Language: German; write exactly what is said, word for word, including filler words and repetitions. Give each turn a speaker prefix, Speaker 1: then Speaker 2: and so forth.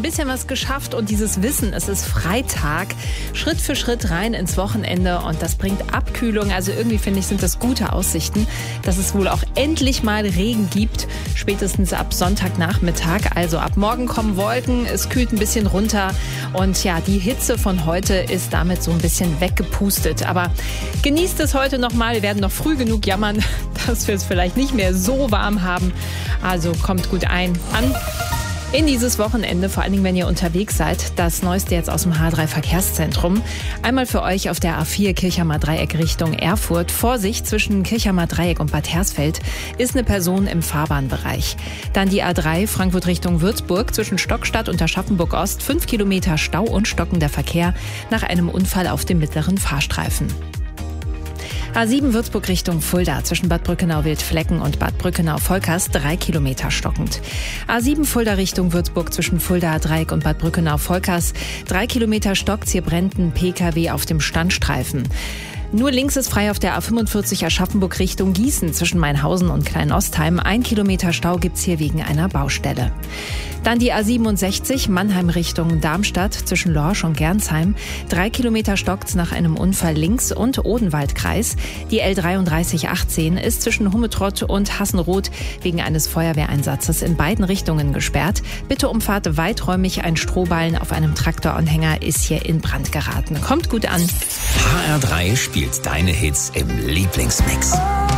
Speaker 1: bisschen was geschafft und dieses Wissen, es ist Freitag, Schritt für Schritt rein ins Wochenende und das bringt Abkühlung. Also irgendwie finde ich, sind das gute Aussichten, dass es wohl auch endlich mal Regen gibt, spätestens ab Sonntagnachmittag. Also ab morgen kommen Wolken, es kühlt ein bisschen runter und ja, die Hitze von heute ist damit so ein bisschen weggepustet. Aber genießt es heute noch mal, wir werden noch früh genug jammern, dass wir es vielleicht nicht mehr so warm haben. Also kommt gut ein an in dieses Wochenende, vor allen Dingen, wenn ihr unterwegs seid. Das Neueste jetzt aus dem H drei Verkehrszentrum. Einmal für euch auf der A vier Kirchheimer Dreieck Richtung Erfurt. Vorsicht, zwischen Kirchheimer Dreieck und Bad Hersfeld ist eine Person im Fahrbahnbereich. Dann die A drei Frankfurt Richtung Würzburg zwischen Stockstadt und Aschaffenburg Ost. Fünf Kilometer Stau und stockender Verkehr nach einem Unfall auf dem mittleren Fahrstreifen. A sieben Würzburg Richtung Fulda zwischen Bad Brückenau-Wildflecken und Bad Brückenau-Volkers drei Kilometer stockend. A sieben Fulda Richtung Würzburg zwischen Fulda Dreieck und Bad Brückenau-Volkers drei Kilometer stockt, hier brennt ein P K W auf dem Standstreifen. Nur links ist frei auf der A fünfundvierzig Aschaffenburg Richtung Gießen zwischen Mainhausen und Kleinostheim. Ein Kilometer Stau gibt's hier wegen einer Baustelle. Dann die A siebenundsechzig Mannheim Richtung Darmstadt zwischen Lorsch und Gernsheim. Drei Kilometer stockt's nach einem Unfall links und Odenwaldkreis. Die L dreiunddreißig achtzehn ist zwischen Hummetrott und Hassenroth wegen eines Feuerwehreinsatzes in beiden Richtungen gesperrt. Bitte umfahrt weiträumig, ein Strohballen auf einem Traktoranhänger ist hier in Brand geraten. Kommt gut an.
Speaker 2: H R drei spielt deine Hits im Lieblingsmix.